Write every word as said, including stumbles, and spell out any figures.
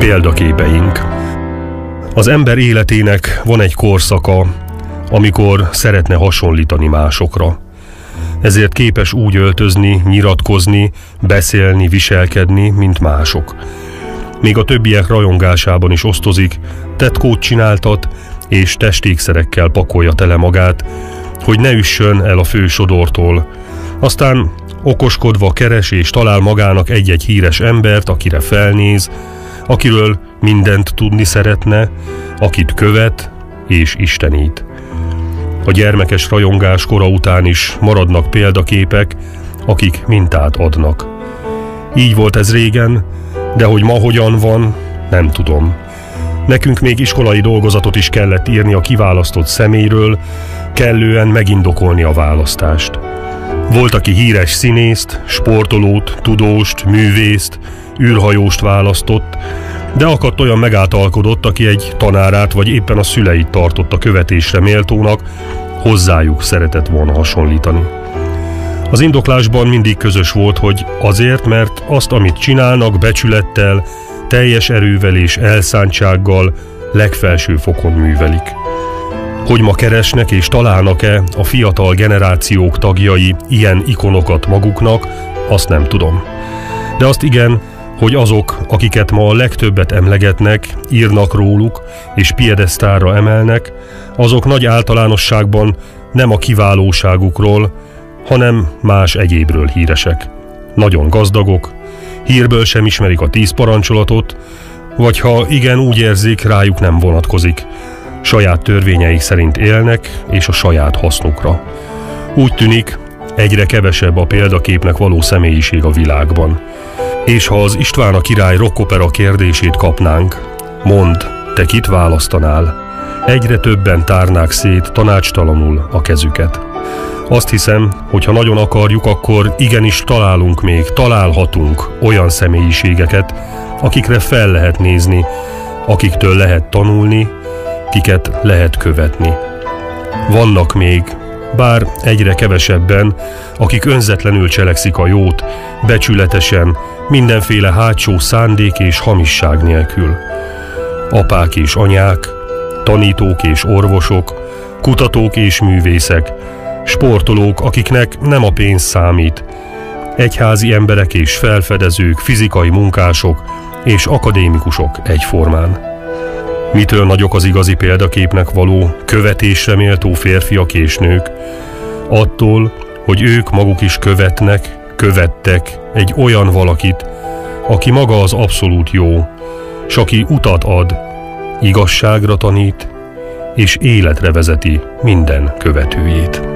Példaképeink. Az ember életének van egy korszaka, amikor szeretne hasonlítani másokra. Ezért képes úgy öltözni, nyilatkozni, beszélni, viselkedni, mint mások. Még a többiek rajongásában is osztozik, tetkót csináltat, és testékszerekkel pakolja tele magát, hogy ne üssön el a fősodortól. Aztán okoskodva keres és talál magának egy-egy híres embert, akire felnéz, akiről mindent tudni szeretne, akit követ és istenít. A gyermekes rajongás kora után is maradnak példaképek, akik mintát adnak. Így volt ez régen, de hogy ma hogyan van, nem tudom. Nekünk még iskolai dolgozatot is kellett írni a kiválasztott személyről, kellően megindokolni a választást. Volt, aki híres színészt, sportolót, tudóst, művészt, űrhajóst választott, de akadt olyan megáltalkodott, aki egy tanárát vagy éppen a szüleit tartotta követésre méltónak, hozzájuk szeretett volna hasonlítani. Az indoklásban mindig közös volt, hogy azért, mert azt, amit csinálnak, becsülettel, teljes erővel és elszántsággal legfelső fokon művelik. Hogy ma keresnek és találnak-e a fiatal generációk tagjai ilyen ikonokat maguknak, azt nem tudom. De azt igen, hogy azok, akiket ma a legtöbbet emlegetnek, írnak róluk és piedesztálra emelnek, azok nagy általánosságban nem a kiválóságukról, hanem más egyébről híresek. Nagyon gazdagok, hírből sem ismerik a tíz parancsolatot, vagy ha igen, úgy érzik, rájuk nem vonatkozik. Saját törvényeik szerint élnek, és a saját hasznukra. Úgy tűnik, egyre kevesebb a példaképnek való személyiség a világban. És ha az István a király rockopera kérdését kapnánk, mondd, te kit választanál? Egyre többen tárnák szét tanácstalanul a kezüket. Azt hiszem, hogy ha nagyon akarjuk, akkor igenis találunk még, találhatunk olyan személyiségeket, akikre fel lehet nézni, akiktől lehet tanulni, kiket lehet követni. Vannak még, bár egyre kevesebben, akik önzetlenül cselekszik a jót, becsületesen, mindenféle hátsó szándék és hamisság nélkül. Apák és anyák, tanítók és orvosok, kutatók és művészek, sportolók, akiknek nem a pénz számít, egyházi emberek és felfedezők, fizikai munkások és akadémikusok egyformán. Mitől nagyok az igazi példaképnek való, követésre méltó férfiak és nők? Attól, hogy ők maguk is követnek, követtek egy olyan valakit, aki maga az abszolút jó, s aki utat ad, igazságra tanít, és életre vezeti minden követőjét.